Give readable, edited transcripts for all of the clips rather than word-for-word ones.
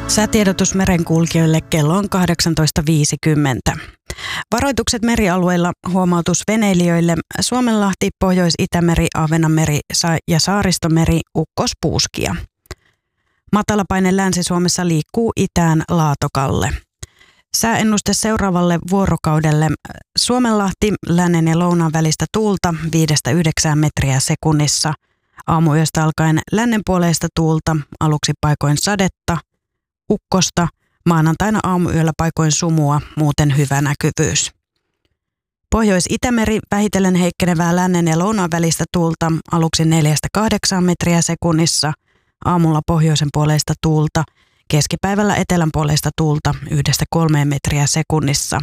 Säätiedotus merenkulkijoille kello on 18.50. Varoitukset merialueilla, huomautus veneilijöille, Suomenlahti, Pohjois-Itämeri, Ahvenanmeri ja Saaristomeri, ukkospuuskia. Matalapaine Länsi-Suomessa liikkuu itään Laatokalle. Sääennuste seuraavalle vuorokaudelle. Suomenlahti, lännen ja lounaan välistä tuulta 5-9 metriä sekunnissa. Aamuyöstä alkaen lännenpuoleista tuulta, aluksi paikoin sadetta, ukkosta, maanantaina aamuyöllä paikoin sumua, muuten hyvä näkyvyys. Pohjois-Itämeri, vähitellen heikkenevää lännen ja lounaan välistä tuulta, aluksi 4-8 metriä sekunnissa, aamulla pohjoisen puoleista tuulta, keskipäivällä etelänpuoleista tuulta 1-3 metriä sekunnissa.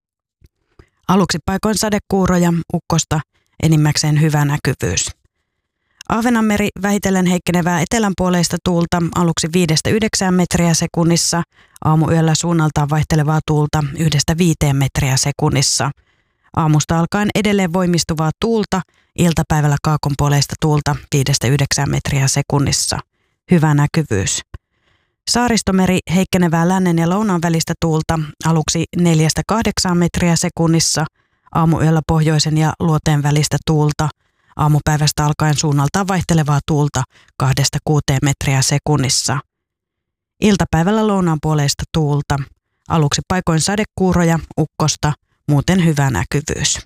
Aluksi paikoin sadekuuroja, ukkosta, enimmäkseen hyvä näkyvyys. Ahvenanmeri, vähitellen heikkenevää etelänpuoleista tuulta, aluksi 5-9 metriä sekunnissa, aamuyöllä suunnaltaan vaihtelevaa tuulta 1-5 metriä sekunnissa. Aamusta alkaen edelleen voimistuvaa tuulta, iltapäivällä kaakonpuoleista tuulta 5-9 metriä sekunnissa. Hyvä näkyvyys. Saaristomeri, heikkenevää lännen ja lounaan välistä tuulta, aluksi 4-8 metriä sekunnissa, aamuyöllä pohjoisen ja luoteen välistä tuulta, aamupäivästä alkaen suunnaltaan vaihtelevaa tuulta 2-6 metriä sekunnissa. Iltapäivällä lounaan puoleista tuulta, aluksi paikoin sadekuuroja, ukkosta, muuten hyvä näkyvyys.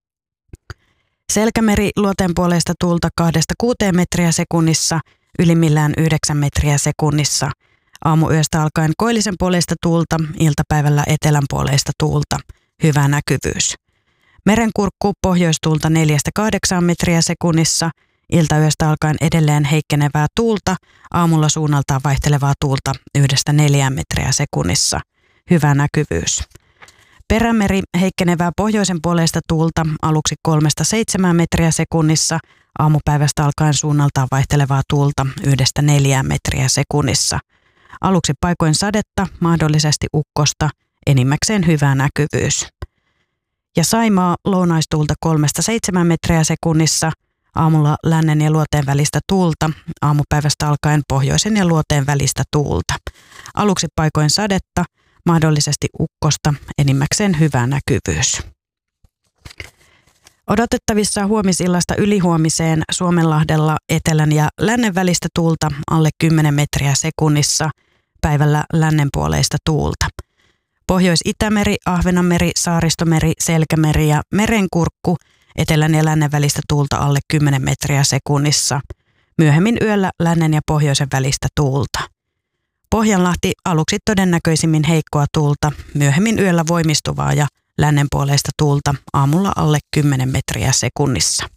Selkämeri, luoteen puoleista tuulta 2-6 metriä sekunnissa, ylimmillään 9 metriä sekunnissa. Aamuyöstä alkaen koillisen puoleista tuulta, iltapäivällä etelän puoleista tuulta, hyvä näkyvyys. Merenkurkku, pohjoistuulta 4-8 metriä sekunnissa, iltayöstä alkaen edelleen heikkenevää tuulta, aamulla suunnaltaan vaihtelevaa tuulta 1-4 metriä sekunnissa, hyvä näkyvyys. Perämeri, heikkenevää pohjoisen puoleista tuulta, aluksi 3-7 metriä sekunnissa, aamupäivästä alkaen suunnaltaan vaihtelevaa tuulta 1-4 metriä sekunnissa. Aluksi paikoin sadetta, mahdollisesti ukkosta, enimmäkseen hyvä näkyvyys. Ja Saimaa, lounaistuulta 3-7 metriä sekunnissa, aamulla lännen ja luoteen välistä tuulta, aamupäivästä alkaen pohjoisen ja luoteen välistä tuulta. Aluksi paikoin sadetta, mahdollisesti ukkosta, enimmäkseen hyvä näkyvyys. Odotettavissa huomisillasta ylihuomiseen Suomenlahdella etelän ja lännen välistä tuulta alle 10 metriä sekunnissa, päivällä lännenpuoleista tuulta. Pohjois-Itämeri, Ahvenanmeri, Saaristomeri, Selkämeri ja Merenkurkku, etelän ja lännen välistä tuulta alle 10 metriä sekunnissa. Myöhemmin yöllä lännen ja pohjoisen välistä tuulta. Pohjanlahti, aluksi todennäköisimmin heikkoa tuulta, myöhemmin yöllä voimistuvaa ja lännenpuoleista tuulta, aamulla alle 10 metriä sekunnissa.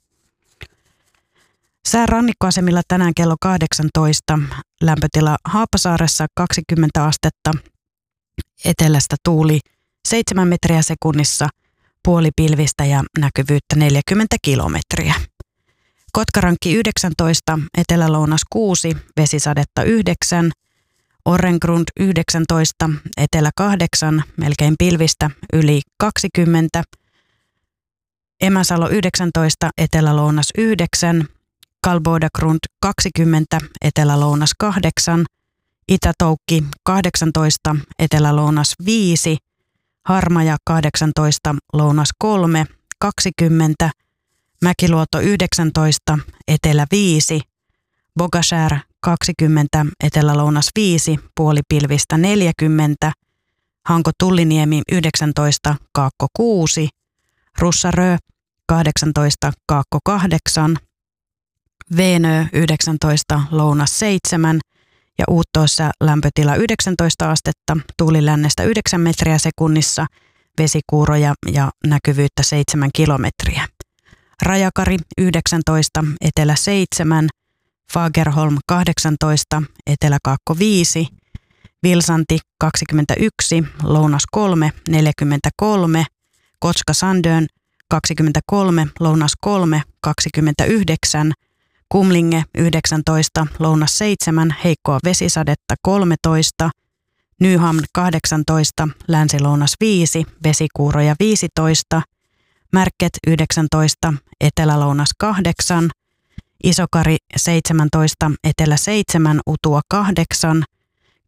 Sää rannikkoasemilla tänään kello 18, lämpötila Haapasaaressa 20 astetta, etelästä tuuli 7 metriä sekunnissa, puolipilvistä ja näkyvyyttä 40 kilometriä. Kotkarankki 19, etelä-lounas 6, vesisadetta 9, Orrengrund 19, etelä 8, melkein pilvistä yli 20, Emäsalo 19, etelä-lounas 9, Kalbodagrund 20, etelä-lounas 8, Itä-Toukki 18, etelä-lounas 5, Harmaja 18, lounas 3, 20, Mäkiluoto 19, etelä 5, Bogaskär 20, etelä-lounas 5, puolipilvistä 40, Hanko-Tulliniemi 19, kaakko 6, Russarö 18, kaakko 8, Veenö 19, lounas 7 ja Uuttoossa lämpötila 19 astetta, tuuli lännestä 9 metriä sekunnissa, vesikuuroja ja näkyvyyttä 7 kilometriä. Rajakari 19, etelä 7, Fagerholm 18, etelä-kaakko 5, Vilsanti 21, lounas 3, 43, Kotska-Sandön 23, lounas 3, 29, Kumlinge 19, lounas 7, heikkoa vesisadetta 13, Nyhamn 18, länsi-lounas 5, vesikuuroja 15, Märket 19, etelä-lounas 8, Isokari 17, etelä 7, Utua 8,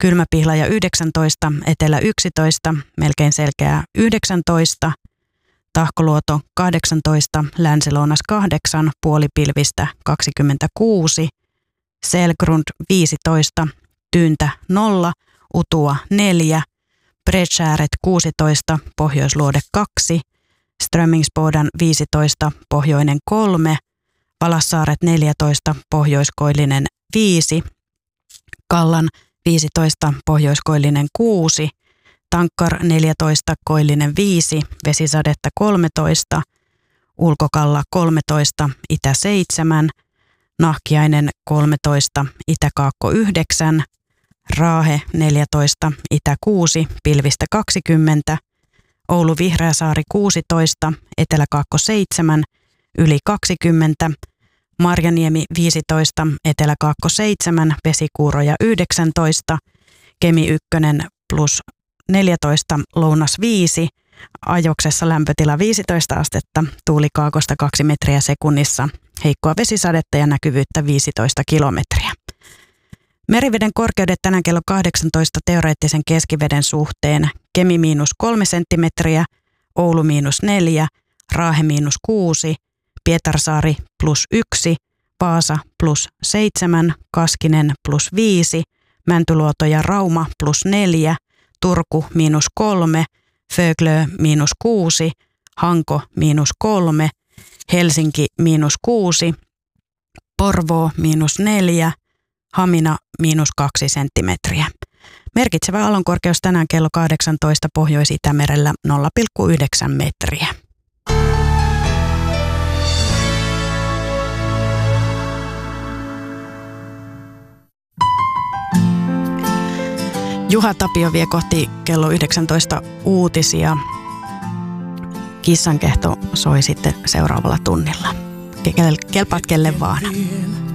Kylmä-Pihlaja 19, Etelä 11, melkein selkeää 19, Tahkoluoto 18, Länsi-Lounas 8, puolipilvistä 26, Selgrund 15, Tyyntä 0, Utua 4, Bredskääret 16, Pohjoisluode 2, Strömmingsboden 15, Pohjoinen 3, Valassaaret 14, Pohjoiskoillinen 5, Kallan 15, Pohjoiskoillinen 6, Tankkar 14, Koillinen 5, Vesisadetta 13, Ulkokalla 13, Itä 7, Nahkiainen 13, Itä-Kaakko 9, Raahe 14, Itä 6, pilvistä 20, Oulu Vihreäsaari 16, Etelä-Kaakko 7, yli 20, Marjaniemi 15, Etelä-Kaakko 7, Vesikuuroja 19, Kemi 1 plus 14, Lounas 5, Ajoksessa lämpötila 15 astetta, tuuli kaakosta 2 metriä sekunnissa, heikkoa vesisadetta ja näkyvyyttä 15 kilometriä. Meriveden korkeudet tänään kello 18 teoreettisen keskiveden suhteen: Kemi -3 senttimetriä, Oulu -4, Raahe -6, Pietarsaari +1, Vaasa +7, Kaskinen +5, Mäntyluoto ja Rauma +4, Turku -3, Föglö -6, Hanko -3, Helsinki -6, Porvoo -4, Hamina -2 senttimetriä. Merkitsevä aallonkorkeus tänään kello 18 Pohjois-Itämerellä 0,9 metriä. Juha Tapio vie kohti kello 19 uutisia. Kissankehto soi sitten seuraavalla tunnilla. Kelpaat kelle vaan.